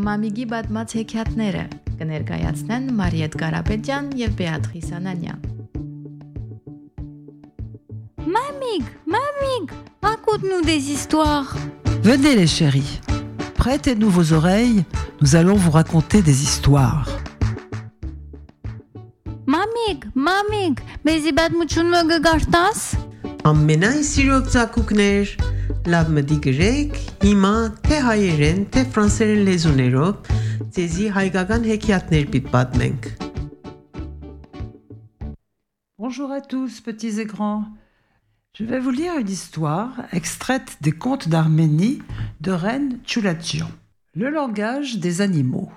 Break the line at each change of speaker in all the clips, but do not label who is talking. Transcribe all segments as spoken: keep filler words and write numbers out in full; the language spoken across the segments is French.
Մամիգի պատմած հեքիաթները կներկայացնեն Մարիետ Կարապետյան եւ Բեատրիս Անանյան։
Mamig, mamig, raconte-nous des histoires.
Venez les chéris, prêtez-nous vos oreilles, nous allons vous raconter des histoires.
Mamig, mamig, մեզի պատմությունը կգարտաս։
Ամենայն սիրող ծակուկներ, լավ մտի գրեք, հիմա թե հայերեն, թե ֆրանսերեն լեզուներով ձեզի հայկական հեքիաթներ պիտի պատմենք։
Bonjour à tous, petits et grands. Je vais vous lire une histoire extraite des contes d'Arménie de Reine Tchoulajian. Le langage des animaux.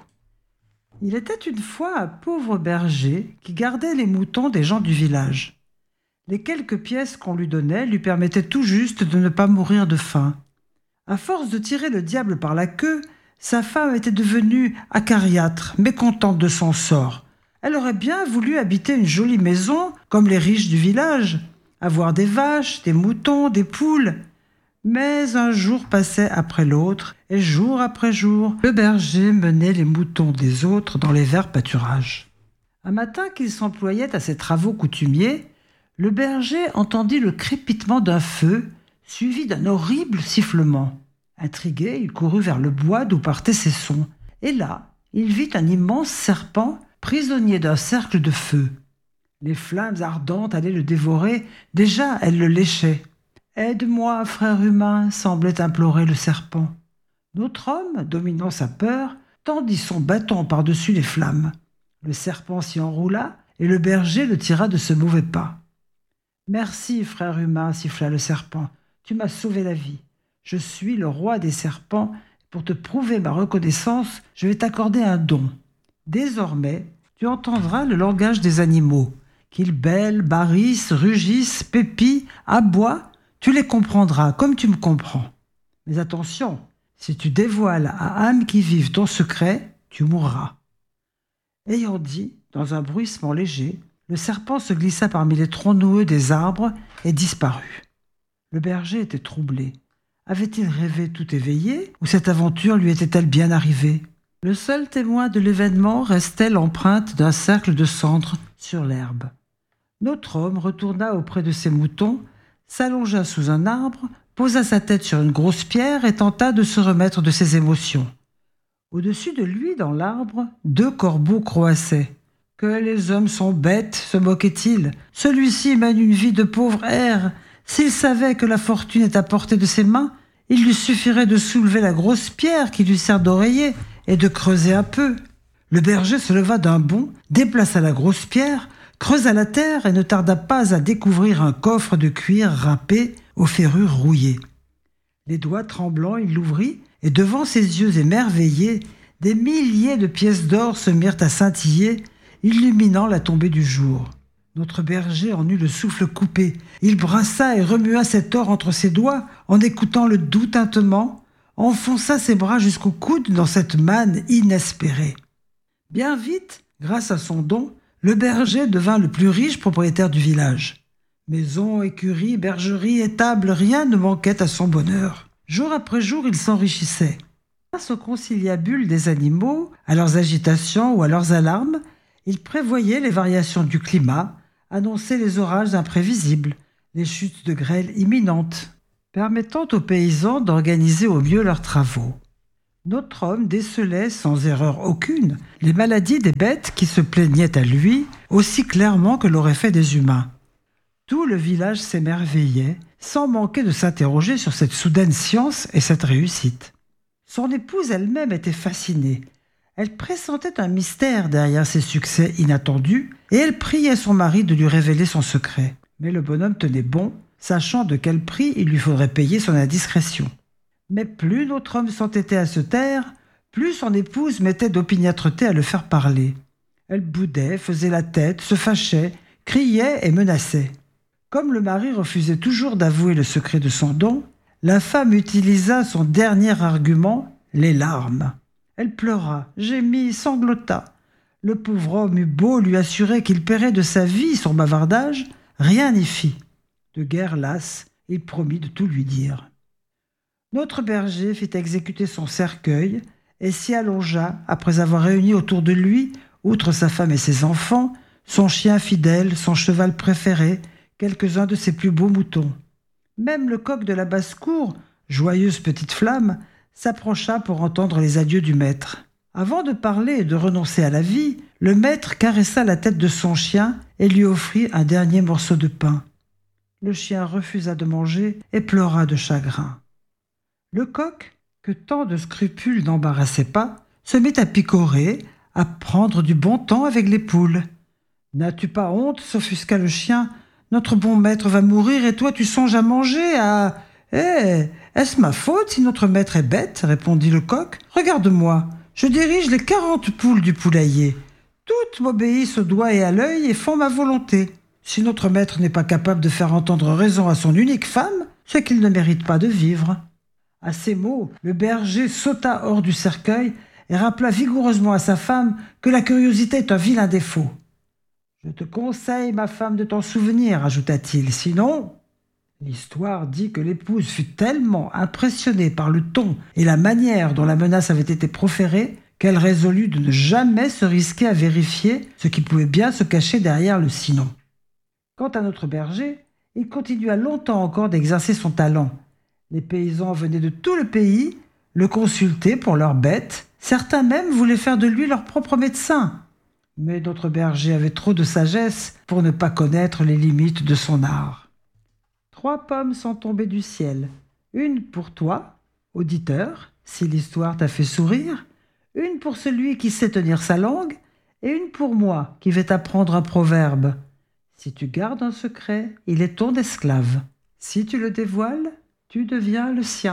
Il était une fois un pauvre berger qui gardait les moutons des gens du village. Les quelques pièces qu'on lui donnait lui permettaient tout juste de ne pas mourir de faim. À force de tirer le diable par la queue, sa femme était devenue acariâtre, mécontente de son sort. Elle aurait bien voulu habiter une jolie maison, comme les riches du village, avoir des vaches, des moutons, des poules. Mais un jour passait après l'autre, et jour après jour, le berger menait les moutons des autres dans les verts pâturages. Un matin qu'il s'employait à ses travaux coutumiers, le berger entendit le crépitement d'un feu, suivi d'un horrible sifflement. Intrigué, il courut vers le bois d'où partaient ces sons, et là, il vit un immense serpent prisonnier d'un cercle de feu. Les flammes ardentes allaient le dévorer, déjà elles le léchaient. « Aide-moi, frère humain !» semblait implorer le serpent. Notre homme, dominant sa peur, tendit son bâton par-dessus les flammes. Le serpent s'y enroula et le berger le tira de ce mauvais pas. « Merci, frère humain !» siffla le serpent. « Tu m'as sauvé la vie. Je suis le roi des serpents. Pour te prouver ma reconnaissance, je vais t'accorder un don. Désormais, tu entendras le langage des animaux. Qu'ils bêlent, barrissent, rugissent, pépient, aboient, tu les comprendras comme tu me comprends. Mais attention, si tu dévoiles à âme qui vive ton secret, tu mourras. » Ayant dit, dans un bruissement léger, le serpent se glissa parmi les troncs noueux des arbres et disparut. Le berger était troublé. Avait-il rêvé tout éveillé ou cette aventure lui était-elle bien arrivée? Le seul témoin de l'événement restait l'empreinte d'un cercle de cendres sur l'herbe. Notre homme retourna auprès de ses moutons, s'allongea sous un arbre, posa sa tête sur une grosse pierre et tenta de se remettre de ses émotions. Au-dessus de lui, dans l'arbre, deux corbeaux croassaient. « Que les hommes sont bêtes !» se moquait-il. « Celui-ci mène une vie de pauvre hère. S'il savait que la fortune est à portée de ses mains, il lui suffirait de soulever la grosse pierre qui lui sert d'oreiller et de creuser un peu. » Le berger se leva d'un bond, déplaça la grosse pierre, creusa la terre et ne tarda pas à découvrir un coffre de cuir râpé aux ferrures rouillées. Les doigts tremblants, il l'ouvrit et devant ses yeux émerveillés, des milliers de pièces d'or se mirent à scintiller, illuminant la tombée du jour. Notre berger en eut le souffle coupé. Il brassa et remua cet or entre ses doigts en écoutant le doux tintement, enfonça ses bras jusqu'au coude dans cette manne inespérée. Bien vite, grâce à son don, le berger devint le plus riche propriétaire du village. Maison, écurie, bergerie, étable, rien ne manquait à son bonheur. Jour après jour, il s'enrichissait. Grâce au conciliabule des animaux, à leurs agitations ou à leurs alarmes, il prévoyait les variations du climat, annonçait les orages imprévisibles, les chutes de grêle imminentes, permettant aux paysans d'organiser au mieux leurs travaux. Notre homme décelait sans erreur aucune les maladies des bêtes qui se plaignaient à lui aussi clairement que l'auraient fait des humains. Tout le village s'émerveillait, sans manquer de s'interroger sur cette soudaine science et cette réussite. Son épouse elle-même était fascinée. Elle pressentait un mystère derrière ses succès inattendus et elle priait son mari de lui révéler son secret. Mais le bonhomme tenait bon, sachant de quel prix il lui faudrait payer son indiscrétion. Mais plus notre homme s'entêtait à se taire, plus son épouse mettait d'opiniâtreté à le faire parler. Elle boudait, faisait la tête, se fâchait, criait et menaçait. Comme le mari refusait toujours d'avouer le secret de son don, la femme utilisa son dernier argument, les larmes. Elle pleura, gémit, sanglota. Le pauvre homme eut beau lui assurer qu'il paierait de sa vie son bavardage, rien n'y fit. De guerre lasse, il promit de tout lui dire. Notre berger fit exécuter son cercueil et s'y allongea après avoir réuni autour de lui, outre sa femme et ses enfants, son chien fidèle, son cheval préféré, quelques-uns de ses plus beaux moutons. Même le coq de la basse-cour, joyeuse petite flamme, s'approcha pour entendre les adieux du maître. Avant de parler et de renoncer à la vie, le maître caressa la tête de son chien et lui offrit un dernier morceau de pain. Le chien refusa de manger et pleura de chagrin. Le coq, que tant de scrupules n'embarrassaient pas, se mit à picorer, à prendre du bon temps avec les poules. « N'as-tu pas honte ?» s'offusqua le chien. « Notre bon maître va mourir et toi tu songes à manger, à... Eh, est-ce ma faute si notre maître est bête ?» répondit le coq. « Regarde-moi, je dirige les quarante poules du poulailler. Toutes m'obéissent au doigt et à l'œil et font ma volonté. Si notre maître n'est pas capable de faire entendre raison à son unique femme, c'est qu'il ne mérite pas de vivre. » À ces mots, le berger sauta hors du cercueil et rappela vigoureusement à sa femme que la curiosité est un vilain défaut. « Je te conseille, ma femme, de t'en souvenir, ajouta-t-il, sinon... » L'histoire dit que l'épouse fut tellement impressionnée par le ton et la manière dont la menace avait été proférée qu'elle résolut de ne jamais se risquer à vérifier ce qui pouvait bien se cacher derrière le sinon. Quant à notre berger, il continua longtemps encore d'exercer son talent. Les paysans venaient de tout le pays le consulter pour leurs bêtes. Certains même voulaient faire de lui leur propre médecin. Mais notre berger avait trop de sagesse pour ne pas connaître les limites de son art. Trois pommes sont tombées du ciel. Une pour toi, auditeur, si l'histoire t'a fait sourire, une pour celui qui sait tenir sa langue, et une pour moi qui vais t'apprendre un proverbe. Si tu gardes un secret, il est ton esclave. Si tu le dévoiles, tu deviens le sien.